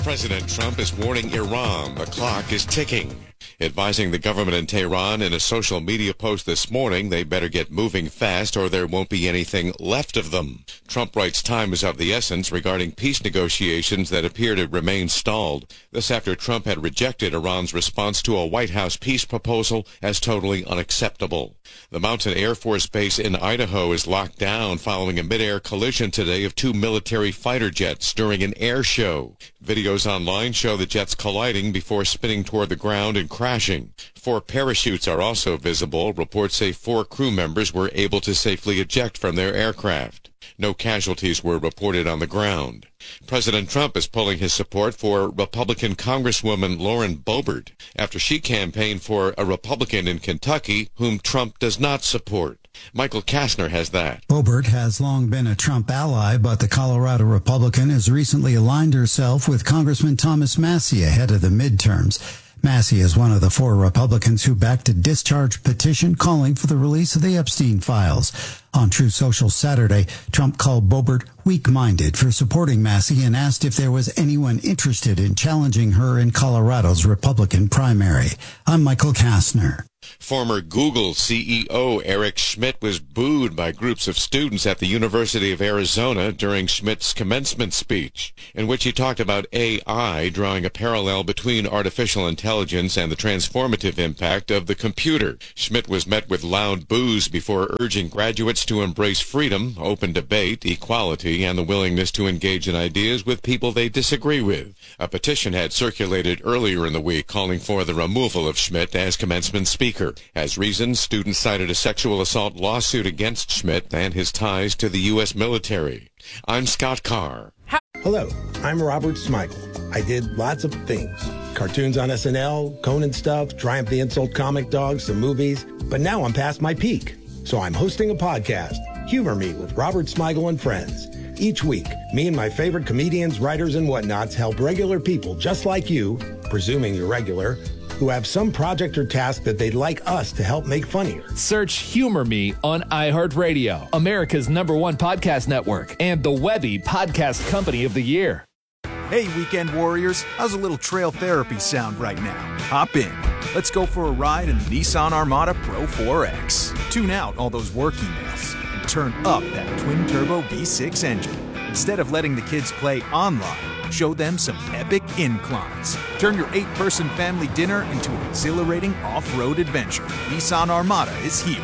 President Trump is warning Iran the clock is ticking, advising the government in Tehran in a social media post this morning they better get moving fast or there won't be anything left of them. Trump writes time is of the essence regarding peace negotiations that appear to remain stalled. This after Trump had rejected Iran's response to a White House peace proposal as totally unacceptable. The Mountain Air Force Base in Idaho is locked down following a mid-air collision today of two military fighter jets during an air show. Videos online show the jets colliding before spinning toward the ground and crashing. 4 parachutes are also visible. Reports say 4 crew members were able to safely eject from their aircraft. No casualties were reported on the ground. President Trump is pulling his support for Republican Congresswoman Lauren Boebert after she campaigned for a Republican in Kentucky whom Trump does not support. Michael Kastner has that. Boebert has long been a Trump ally, but the Colorado Republican has recently aligned herself with Congressman Thomas Massie ahead of the midterms. Massie is one of the 4 Republicans who backed a discharge petition calling for the release of the Epstein files. On True Social Saturday, Trump called Boebert weak-minded for supporting Massie and asked if there was anyone interested in challenging her in Colorado's Republican primary. I'm Michael Kastner. Former Google CEO Eric Schmidt was booed by groups of students at the University of Arizona during Schmidt's commencement speech, in which he talked about AI, drawing a parallel between artificial intelligence and the transformative impact of the computer. Schmidt was met with loud boos before urging graduates to embrace freedom, open debate, equality, and the willingness to engage in ideas with people they disagree with. A petition had circulated earlier in the week calling for the removal of Schmidt as commencement speaker. As reasons, students cited a sexual assault lawsuit against Schmidt and his ties to the U.S. military. I'm Scott Carr. Hello, I'm Robert Smigel. I did lots of things. Cartoons on SNL, Conan stuff, Triumph the Insult Comic Dog, some movies. But now I'm past my peak. So I'm hosting a podcast, Humor Me with Robert Smigel and Friends. Each week, me and my favorite comedians, writers, and whatnots help regular people just like you, presuming you're regular, who have some project or task that they'd like us to help make funnier. Search Humor Me on iHeartRadio, America's #1 podcast network, and the Webby Podcast Company of the Year. Hey, weekend warriors, how's a little trail therapy sound right now? Hop in. Let's go for a ride in the Nissan Armada Pro 4X. Tune out all those work emails and turn up that twin-turbo V6 engine. Instead of letting the kids play online, show them some epic inclines. Turn your 8-person family dinner into an exhilarating off-road adventure. Nissan Armada is here.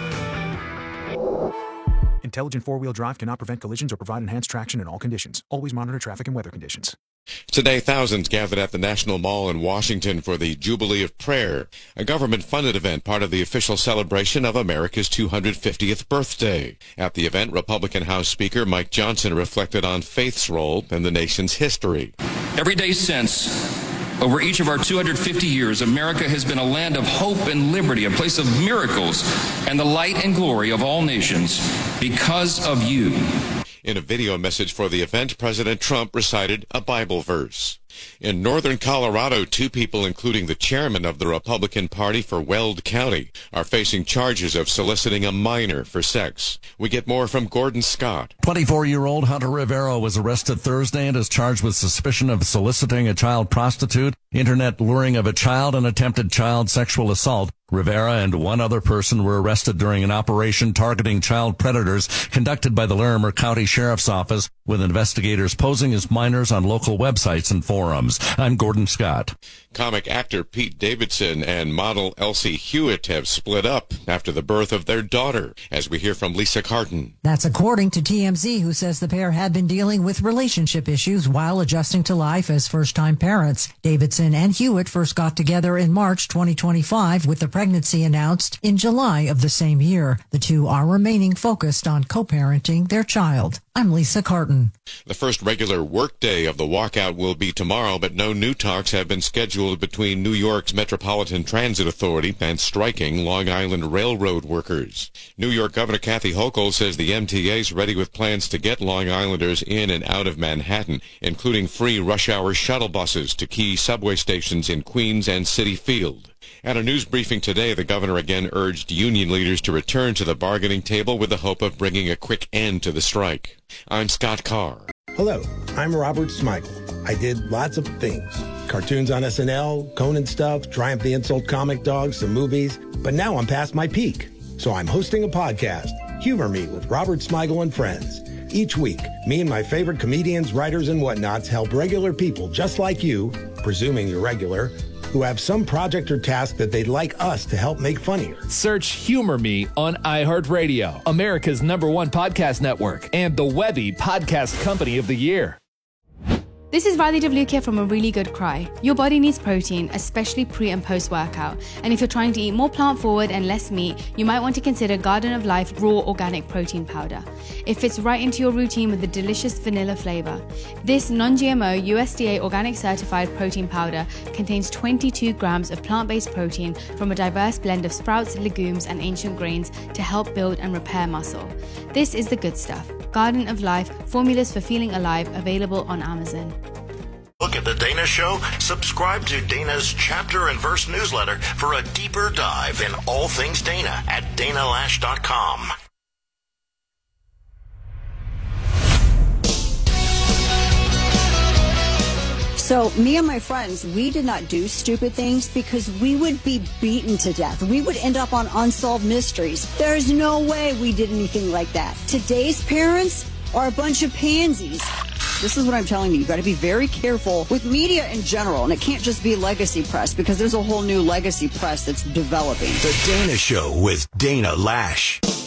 Intelligent four-wheel drive cannot prevent collisions or provide enhanced traction in all conditions. Always monitor traffic and weather conditions. Today, thousands gathered at the National Mall in Washington for the Jubilee of Prayer, a government-funded event part of the official celebration of America's 250th birthday. At the event, Republican House Speaker Mike Johnson reflected on faith's role in the nation's history. Every day since, over each of our 250 years, America has been a land of hope and liberty, a place of miracles and the light and glory of all nations because of you. In a video message for the event, President Trump recited a Bible verse. In northern Colorado, 2 people, including the chairman of the Republican Party for Weld County, are facing charges of soliciting a minor for sex. We get more from Gordon Scott. 24-year-old Hunter Rivera was arrested Thursday and is charged with suspicion of soliciting a child prostitute, internet luring of a child, and attempted child sexual assault. Rivera and 1 other person were arrested during an operation targeting child predators conducted by the Larimer County Sheriff's Office, with investigators posing as minors on local websites and forums. I'm Gordon Scott. Comic actor Pete Davidson and model Elsie Hewitt have split up after the birth of their daughter, as we hear from Lisa Carton. That's according to TMZ, who says the pair had been dealing with relationship issues while adjusting to life as first-time parents. Davidson and Hewitt first got together in March 2025, with the pregnancy announced in July of the same year. The two are remaining focused on co-parenting their child. I'm Lisa Carton. The first regular workday of the walkout will be tomorrow, but no new talks have been scheduled between New York's Metropolitan Transit Authority and striking Long Island Railroad workers. New York Governor Kathy Hochul says the MTA is ready with plans to get Long Islanders in and out of Manhattan, including free rush-hour shuttle buses to key subway stations in Queens and Citi Field. At a news briefing today, the governor again urged union leaders to return to the bargaining table with the hope of bringing a quick end to the strike. I'm Scott Carr. Hello, I'm Robert Smigel. I did lots of things. Cartoons on SNL, Conan stuff, Triumph the Insult Comic Dog, some movies. But now I'm past my peak. So I'm hosting a podcast, Humor Me with Robert Smigel and friends. Each week, me and my favorite comedians, writers, and whatnots help regular people just like you, presuming you're regular, who have some project or task that they'd like us to help make funnier. Search Humor Me on iHeartRadio, America's #1 podcast network, and the Webby Podcast Company of the Year. This is Riley WK from A Really Good Cry. Your body needs protein, especially pre and post workout. And if you're trying to eat more plant forward and less meat, you might want to consider Garden of Life Raw Organic Protein Powder. It fits right into your routine with a delicious vanilla flavor. This non-GMO USDA organic certified protein powder contains 22 grams of plant-based protein from a diverse blend of sprouts, legumes, and ancient grains to help build and repair muscle. This is the good stuff. Garden of Life, formulas for feeling alive, available on Amazon. Look at The Dana Show? Subscribe to Dana's Chapter and Verse newsletter for a deeper dive in all things Dana at danalash.com. So me and my friends, we did not do stupid things because we would be beaten to death. We would end up on Unsolved Mysteries. There's no way we did anything like that. Today's parents are a bunch of pansies. This is what I'm telling you. You've got to be very careful with media in general, and it can't just be legacy press because there's a whole new legacy press that's developing. The Dana Show with Dana Lash.